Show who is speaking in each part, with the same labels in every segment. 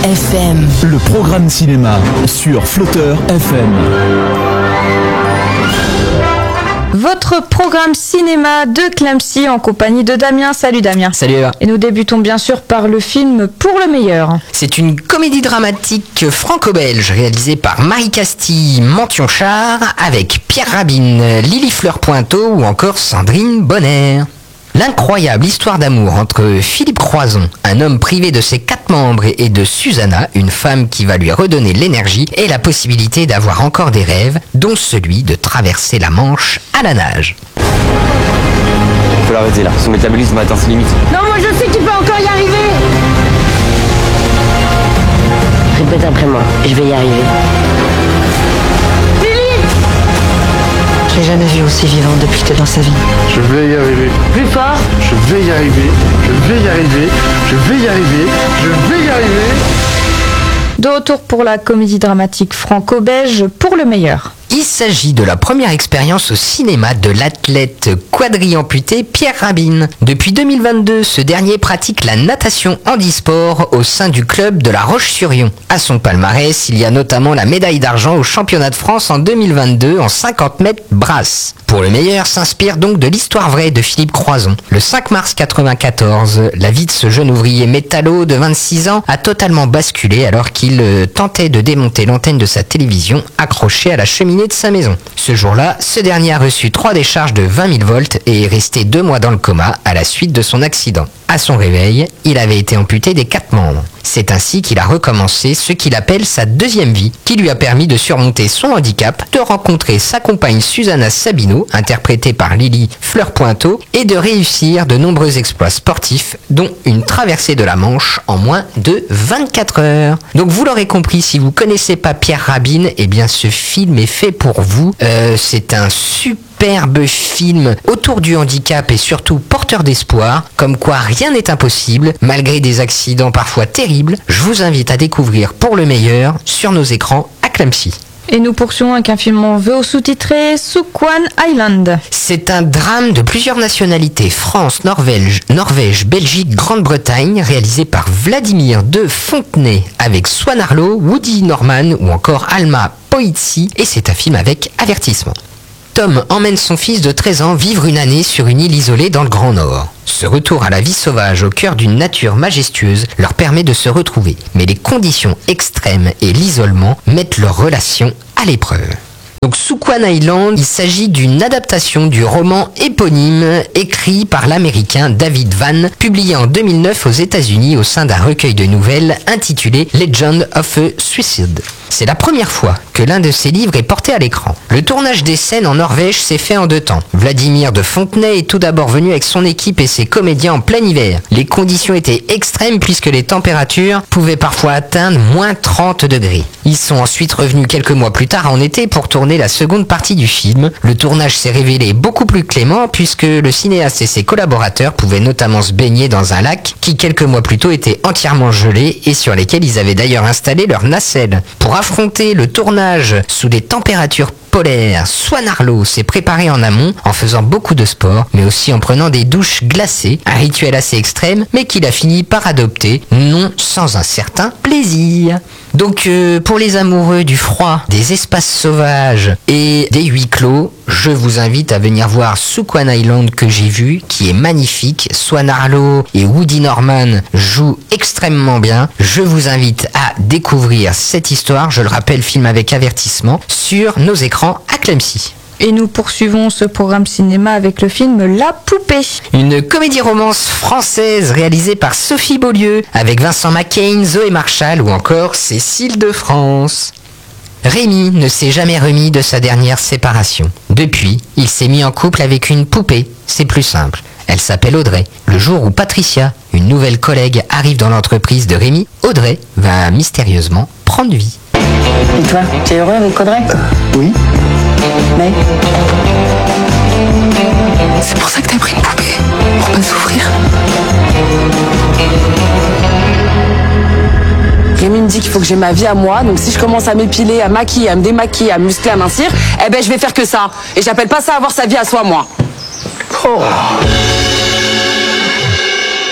Speaker 1: FM.
Speaker 2: Le programme cinéma sur Flotteur FM.
Speaker 3: Votre programme cinéma de Clamcy en compagnie de Damien. Salut Damien.
Speaker 4: Salut Eva.
Speaker 3: Et nous débutons bien sûr par le film Pour le meilleur.
Speaker 4: C'est une comédie dramatique franco-belge réalisée par Marie Castille Mentionchard avec Pierre Rabhin, Lily Fleur-Pointeau ou encore Sandrine Bonner. L'incroyable histoire d'amour entre Philippe Croison, un homme privé de ses 4 membres, et de Susanna, une femme qui va lui redonner l'énergie et la possibilité d'avoir encore des rêves, dont celui de traverser la Manche à la nage.
Speaker 5: Faut l'arrêter là, son métabolisme a atteint ses limites.
Speaker 6: Non, moi je sais qu'il peut encore y arriver.
Speaker 7: Répète après moi, je vais y arriver. Je l'ai jamais vu aussi vivant depuis que t'es dans sa vie.
Speaker 8: Je vais y arriver.
Speaker 6: Plus fort.
Speaker 8: Je vais y arriver. Je vais y arriver. Je vais y arriver. Je vais y arriver.
Speaker 3: De retour pour la comédie dramatique franco-belge Pour le meilleur.
Speaker 4: Il s'agit de la première expérience au cinéma de l'athlète quadri-amputé Pierre Rabhin. Depuis 2022, ce dernier pratique la natation handisport au sein du club de La Roche-sur-Yon. À son palmarès, il y a notamment la médaille d'argent au championnat de France en 2022 en 50 mètres brasse. Pour le meilleur s'inspire donc de l'histoire vraie de Philippe Croison. Le 5 mars 1994, la vie de ce jeune ouvrier métallo de 26 ans a totalement basculé alors qu'il tentait de démonter l'antenne de sa télévision accrochée à la cheminée de sa maison. Ce jour-là, ce dernier a reçu 3 décharges de 20 000 volts et est resté 2 mois dans le coma à la suite de son accident. À son réveil, il avait été amputé des 4 membres. C'est ainsi qu'il a recommencé ce qu'il appelle sa deuxième vie, qui lui a permis de surmonter son handicap, de rencontrer sa compagne Susanna Sabino, interprétée par Lily Fleur-Pointeau, et de réussir de nombreux exploits sportifs, dont une traversée de la Manche en moins de 24 heures. Donc vous l'aurez compris, si vous connaissez pas Pierre Rabhin, eh bien ce film est fait pour vous. C'est un superbe film autour du handicap et surtout porteur d'espoir, comme quoi rien n'est impossible, malgré des accidents parfois terribles. Je vous invite à découvrir Pour le meilleur sur nos écrans à Clamcy.
Speaker 3: Et nous poursuivons avec un film en VO sous-titré Sukhoan Island.
Speaker 4: C'est un drame de plusieurs nationalités, France, Norvège, Belgique, Grande-Bretagne, réalisé par Vladimir de Fontenay, avec Swan Arlo, Woody Norman ou encore Alma Poizzi, et c'est un film avec avertissement. Tom emmène son fils de 13 ans vivre une année sur une île isolée dans le Grand Nord. Ce retour à la vie sauvage au cœur d'une nature majestueuse leur permet de se retrouver. Mais les conditions extrêmes et l'isolement mettent leur relation à l'épreuve. Donc Sukhoan Island, il s'agit d'une adaptation du roman éponyme écrit par l'américain David Vann, publié en 2009 aux États-Unis au sein d'un recueil de nouvelles intitulé Legend of a Suicide. C'est la première fois que l'un de ces livres est porté à l'écran. Le tournage des scènes en Norvège s'est fait en 2 temps. Vladimir de Fontenay est tout d'abord venu avec son équipe et ses comédiens en plein hiver. Les conditions étaient extrêmes puisque les températures pouvaient parfois atteindre moins 30 degrés. Ils sont ensuite revenus quelques mois plus tard en été pour tourner la seconde partie du film. Le tournage s'est révélé beaucoup plus clément puisque le cinéaste et ses collaborateurs pouvaient notamment se baigner dans un lac qui quelques mois plus tôt était entièrement gelé et sur lesquels ils avaient d'ailleurs installé leurs nacelles. Pour affronter le tournage sous des températures polaires, Swan Arlo s'est préparé en amont en faisant beaucoup de sport, mais aussi en prenant des douches glacées, un rituel assez extrême, mais qu'il a fini par adopter, non sans un certain plaisir. Donc pour les amoureux du froid, des espaces sauvages et des huis clos, je vous invite à venir voir Sukhoan Island que j'ai vu, qui est magnifique. Swan Arlo et Woody Norman jouent extrêmement bien. Je vous invite à découvrir cette histoire, je le rappelle, film avec avertissement, sur nos écrans à Clamcy.
Speaker 3: Et nous poursuivons ce programme cinéma avec le film La Poupée.
Speaker 4: Une comédie-romance française réalisée par Sophie Beaulieu, avec Vincent McCain, Zoé Marshall ou encore Cécile de France. Rémi ne s'est jamais remis de sa dernière séparation. Depuis, il s'est mis en couple avec une poupée. C'est plus simple. Elle s'appelle Audrey. Le jour où Patricia, une nouvelle collègue, arrive dans l'entreprise de Rémi, Audrey va mystérieusement prendre vie.
Speaker 7: Et toi, tu es heureux avec Audrey ?
Speaker 8: Oui.
Speaker 7: Mais
Speaker 1: C'est pour ça que t'as pris une poupée, pour pas souffrir.
Speaker 6: Rémi me dit qu'il faut que j'ai ma vie à moi, donc si je commence à m'épiler, à maquiller, à me démaquiller, à muscler, à mincir, eh ben je vais faire que ça. Et j'appelle pas ça avoir sa vie à soi, moi.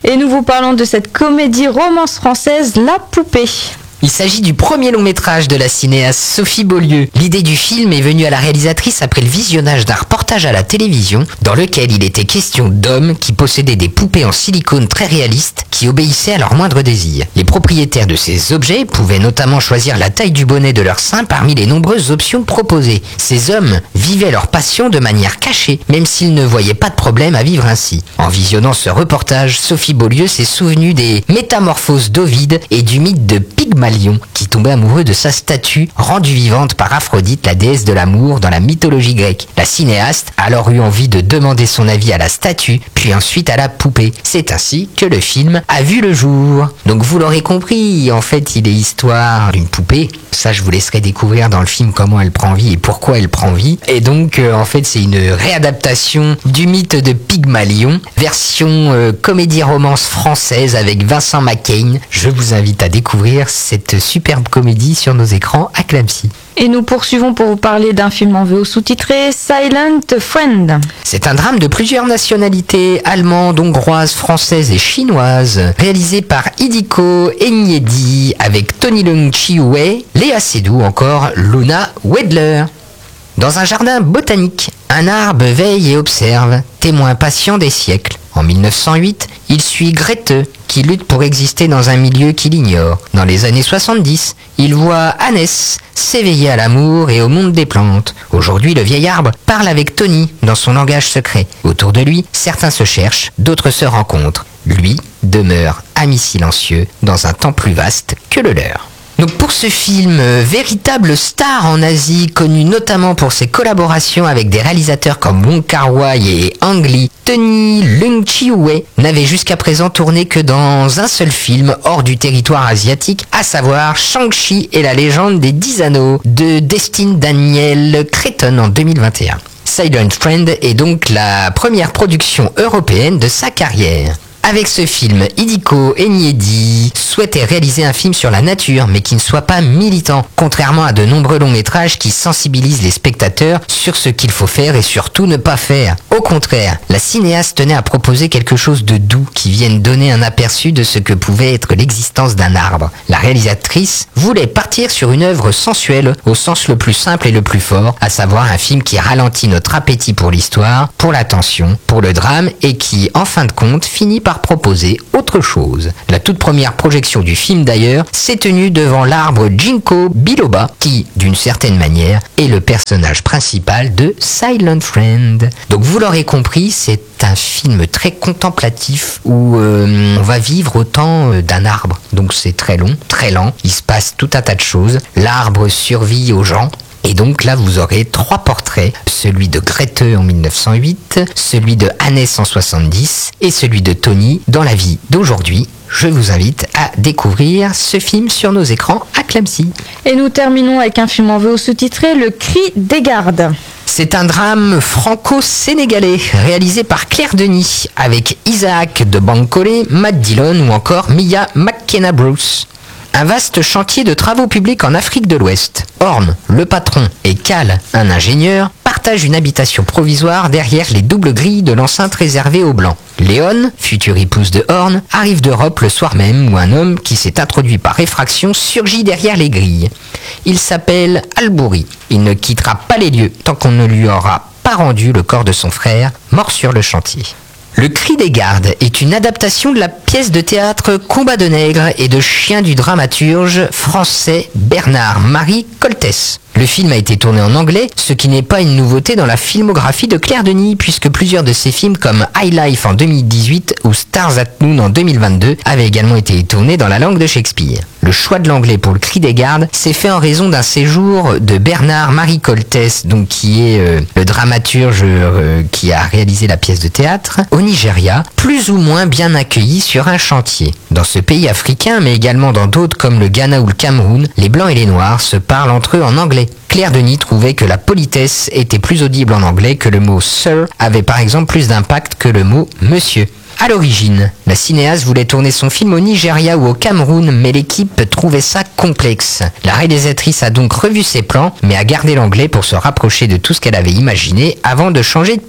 Speaker 3: Et nous vous parlons de cette comédie romance française La Poupée.
Speaker 4: Il s'agit du premier long métrage de la cinéaste Sophie Beaulieu. L'idée du film est venue à la réalisatrice après le visionnage d'un reportage à la télévision dans lequel il était question d'hommes qui possédaient des poupées en silicone très réalistes qui obéissaient à leurs moindres désirs. Les propriétaires de ces objets pouvaient notamment choisir la taille du bonnet de leur sein parmi les nombreuses options proposées. Ces hommes vivaient leur passion de manière cachée, même s'ils ne voyaient pas de problème à vivre ainsi. En visionnant ce reportage, Sophie Beaulieu s'est souvenue des métamorphoses d'Ovide et du mythe de Pygmalion, qui tombait amoureux de sa statue, rendue vivante par Aphrodite, la déesse de l'amour dans la mythologie grecque. La cinéaste a alors eu envie de demander son avis à la statue, puis ensuite à la poupée. C'est ainsi que le film a vu le jour. Donc vous l'aurez compris, en fait il est histoire d'une poupée. Ça je vous laisserai découvrir dans le film comment elle prend vie et pourquoi elle prend vie. Et donc en fait c'est une réadaptation du mythe de Pygmalion, version comédie-romance française avec Vincent McCain. Je vous invite à découvrir cette superbe comédie sur nos écrans à Clamcy.
Speaker 3: Et nous poursuivons pour vous parler d'un film en VO sous-titré Silent Friend.
Speaker 4: C'est un drame de plusieurs nationalités, allemande, hongroise, française et chinoise, réalisé par Hideko Enyedi avec Tony Leung Chiu-wei, Léa Seydoux ou encore Luna Wedler. Dans un jardin botanique, un arbre veille et observe, témoin patient des siècles. En 1908, il suit Grete, qui lutte pour exister dans un milieu qu'il ignore. Dans les années 70, il voit Hannes s'éveiller à l'amour et au monde des plantes. Aujourd'hui, le vieil arbre parle avec Tony dans son langage secret. Autour de lui, certains se cherchent, d'autres se rencontrent. Lui demeure ami silencieux dans un temps plus vaste que le leur. Donc pour ce film, véritable star en Asie, connu notamment pour ses collaborations avec des réalisateurs comme Wong Kar-wai et Ang Lee, Tony Leung Chiu-wei n'avait jusqu'à présent tourné que dans un seul film hors du territoire asiatique, à savoir Shang-Chi et la légende des 10 anneaux de Destin Daniel Cretton en 2021. Silent Friend est donc la première production européenne de sa carrière. Avec ce film, Hideko Enyedi souhaitait réaliser un film sur la nature, mais qui ne soit pas militant, contrairement à de nombreux longs métrages qui sensibilisent les spectateurs sur ce qu'il faut faire et surtout ne pas faire. Au contraire, la cinéaste tenait à proposer quelque chose de doux qui vienne donner un aperçu de ce que pouvait être l'existence d'un arbre. La réalisatrice voulait partir sur une œuvre sensuelle au sens le plus simple et le plus fort, à savoir un film qui ralentit notre appétit pour l'histoire, pour la tension, pour le drame et qui, en fin de compte, finit par proposer autre chose. La toute première projection du film d'ailleurs s'est tenue devant l'arbre Ginkgo biloba qui, d'une certaine manière, est le personnage principal de Silent Friend. Donc vous l'aurez compris, c'est un film très contemplatif où on va vivre au temps d'un arbre. Donc c'est très long, très lent, il se passe tout un tas de choses. L'arbre survit aux gens. Et donc là, vous aurez 3 portraits, celui de Grete en 1908, celui de Hannes en 70 et celui de Tony dans la vie d'aujourd'hui. Je vous invite à découvrir ce film sur nos écrans à Clamcy.
Speaker 3: Et nous terminons avec un film en VO sous-titré Le Cri des Gardes.
Speaker 4: C'est un drame franco-sénégalais réalisé par Claire Denis avec Isaac de Bankole, Matt Dillon ou encore Mia McKenna-Bruce. Un vaste chantier de travaux publics en Afrique de l'Ouest. Horn, le patron, et Cal, un ingénieur, partagent une habitation provisoire derrière les doubles grilles de l'enceinte réservée aux Blancs. Léon, future épouse de Horn, arrive d'Europe le soir même où un homme qui s'est introduit par effraction surgit derrière les grilles. Il s'appelle Albouri. Il ne quittera pas les lieux tant qu'on ne lui aura pas rendu le corps de son frère, mort sur le chantier. Le Cri des Gardes est une adaptation de la pièce de théâtre Combat de nègres et de chien du dramaturge français Bernard-Marie Coltès. Le film a été tourné en anglais, ce qui n'est pas une nouveauté dans la filmographie de Claire Denis, puisque plusieurs de ses films comme High Life en 2018 ou Stars at Noon en 2022 avaient également été tournés dans la langue de Shakespeare. Le choix de l'anglais pour Le Cri des Gardes s'est fait en raison d'un séjour de Bernard-Marie Coltès, donc qui est le dramaturge qui a réalisé la pièce de théâtre, au Nigeria, plus ou moins bien accueilli sur un chantier. Dans ce pays africain, mais également dans d'autres comme le Ghana ou le Cameroun, les Blancs et les Noirs se parlent entre eux en anglais. Claire Denis trouvait que la politesse était plus audible en anglais, que le mot « sir » avait par exemple plus d'impact que le mot « monsieur ». À l'origine, la cinéaste voulait tourner son film au Nigeria ou au Cameroun, mais l'équipe trouvait ça complexe. La réalisatrice a donc revu ses plans, mais a gardé l'anglais pour se rapprocher de tout ce qu'elle avait imaginé avant de changer de pays.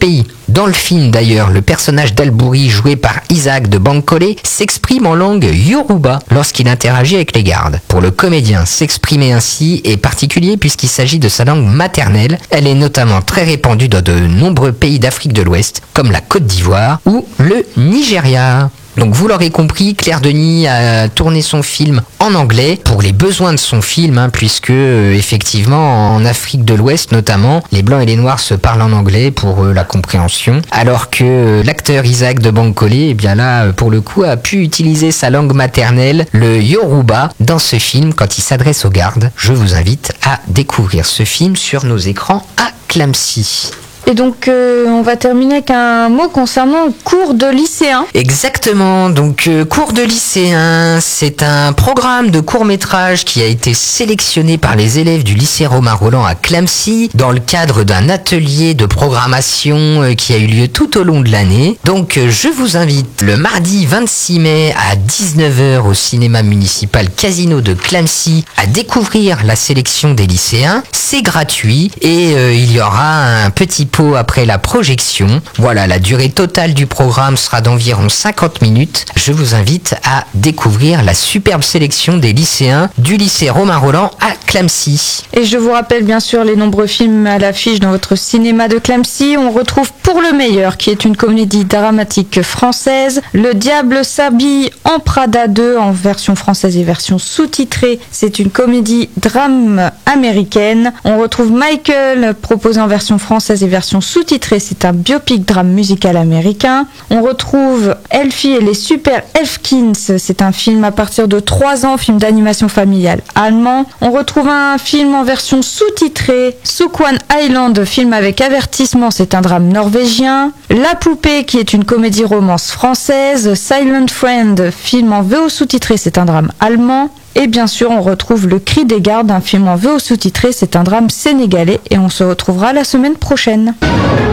Speaker 4: Dans le film d'ailleurs, le personnage d'Albouri joué par Isaac de Bankole s'exprime en langue yoruba lorsqu'il interagit avec les gardes. Pour le comédien, s'exprimer ainsi est particulier puisqu'il s'agit de sa langue maternelle. Elle est notamment très répandue dans de nombreux pays d'Afrique de l'Ouest comme la Côte d'Ivoire ou le Nigeria. Donc vous l'aurez compris, Claire Denis a tourné son film en anglais pour les besoins de son film, puisque effectivement en Afrique de l'Ouest notamment, les blancs et les noirs se parlent en anglais pour la compréhension, alors que l'acteur Isaac de Bankole, eh bien là pour le coup a pu utiliser sa langue maternelle, le Yoruba, dans ce film quand il s'adresse aux gardes. Je vous invite à découvrir ce film sur nos écrans à Clamcy.
Speaker 3: Et donc, on va terminer avec un mot concernant le cours de lycéen.
Speaker 4: Exactement, donc cours de lycéen, c'est un programme de court-métrage qui a été sélectionné par les élèves du lycée Romain Rolland à Clamcy dans le cadre d'un atelier de programmation qui a eu lieu tout au long de l'année. Donc je vous invite le mardi 26 mai à 19h au cinéma municipal Casino de Clamcy à découvrir la sélection des lycéens. C'est gratuit et il y aura un petit pot après la projection. Voilà, la durée totale du programme sera d'environ 50 minutes. Je vous invite à découvrir la superbe sélection des lycéens du lycée Romain Rolland à Clamcy.
Speaker 3: Et je vous rappelle bien sûr les nombreux films à l'affiche dans votre cinéma de Clamcy. On retrouve Pour le meilleur, qui est une comédie dramatique française. Le Diable s'habille en Prada 2 en version française et version sous-titrée. C'est une comédie drame américaine. On retrouve Michael, proposé en version française et version sous-titrée. C'est un biopic drame musical américain. On retrouve Elfie et les Super Elfkins. C'est un film à partir de 3 ans, film d'animation familiale allemand. On retrouve un film en version sous-titrée, Sukwan Island, film avec avertissement, c'est un drame norvégien. La Poupée, qui est une comédie romance française. Silent Friend, film en VO sous-titré, c'est un drame allemand. Et bien sûr, on retrouve Le Cri des gardes, un film en VO sous-titré, c'est un drame sénégalais. Et on se retrouvera la semaine prochaine.